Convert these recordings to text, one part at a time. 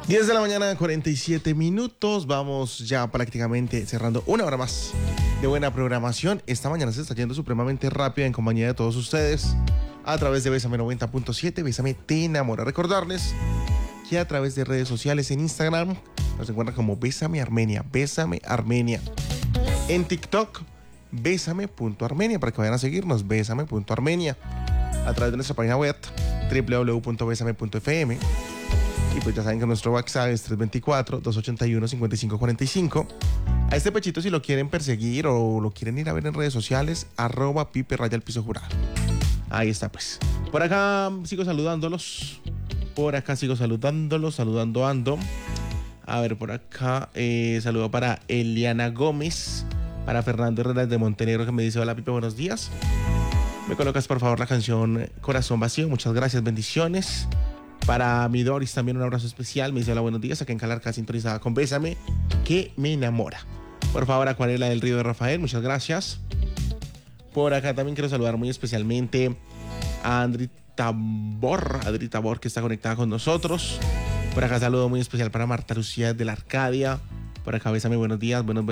10 de la mañana, 47 minutos. Vamos ya prácticamente cerrando una hora más de buena programación. Esta mañana se está yendo supremamente rápido en compañía de todos ustedes a través de Bésame 90.7. Bésame te enamora. Recordarles que a través de redes sociales en Instagram nos encuentran como Bésame Armenia. Bésame Armenia. En TikTok, Bésame.Armenia, para que vayan a seguirnos. Bésame.Armenia. A través de nuestra página web www.besame.fm. Y pues ya saben que nuestro WhatsApp es 324-281-5545. A este pechito, si lo quieren perseguir o lo quieren ir a ver en redes sociales, @pipe_jurado. Ahí está, pues. Por acá sigo saludándolos. Saludando ando. A ver, por acá, saludo para Eliana Gómez, para Fernando Herrera de Montenegro, que me dice: hola, Pipe, buenos días. Me colocas, por favor, la canción Corazón Vacío. Muchas gracias, bendiciones. Para mi Doris también un abrazo especial. Me dice: hola, buenos días. Acá en Calarca, sintonizada con Bésame, que me enamora. Por favor, Acuarela del Río de Rafael, muchas gracias. Por acá también quiero saludar muy especialmente a Adri Tabor, que está conectada con nosotros. Por acá saludo muy especial para Marta Lucía de la Arcadia. Por acá, Bésame, buenos días. Buenas.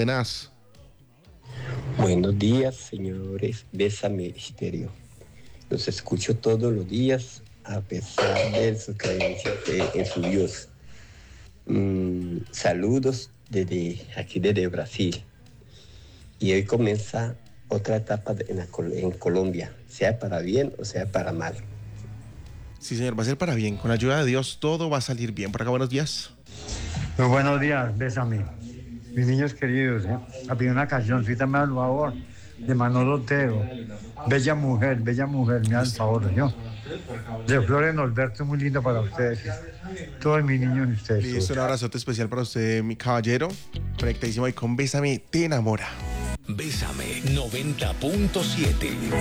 Buenos días, señores. Bésame Estéreo. Los escucho todos los días, a pesar de sus creencias en su Dios. Saludos desde Brasil. Y hoy comienza otra etapa en Colombia, sea para bien o sea para mal. Sí, señor, va a ser para bien. Con la ayuda de Dios todo va a salir bien. Por acá, buenos días. Muy buenos días, Bésame. Mis niños queridos, a pedir una cancioncita, me da el favor, de Manolo Otero. Bella mujer, me da el favor, ¿no? De Flores Norberto, muy lindo para ustedes. Todos mis niños y ustedes. Listo, un abrazote especial para usted, mi caballero. Conectadísimo ahí con Bésame te enamora. Bésame 90.7.